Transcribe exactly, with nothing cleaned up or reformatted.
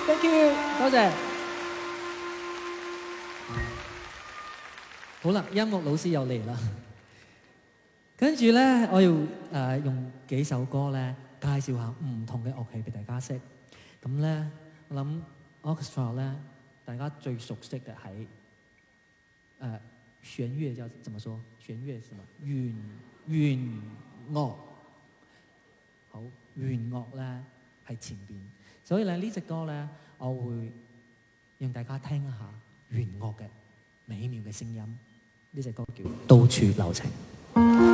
Thank you，多謝。好啦，音樂老師又嚟啦。跟住咧，我要誒、呃、用幾首歌咧介紹下唔同嘅樂器俾大家識。咁咧，我諗 orchestra 咧，大家最熟悉嘅係誒弦樂，叫怎麼說？弦樂是嘛？弦弦樂。好，弦樂咧喺前邊，所以咧呢隻歌咧，我會讓大家聽一下弦樂嘅美妙嘅聲音。呢隻歌叫《到處留情》。